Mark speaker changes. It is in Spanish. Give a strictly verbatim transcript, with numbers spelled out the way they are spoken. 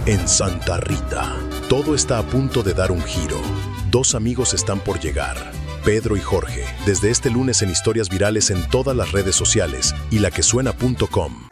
Speaker 1: En Santa Rita, todo está a punto de dar un giro. Dos amigos están por llegar, Pedro y Jorge, desde este lunes en historias virales en todas las redes sociales y la que suena punto com.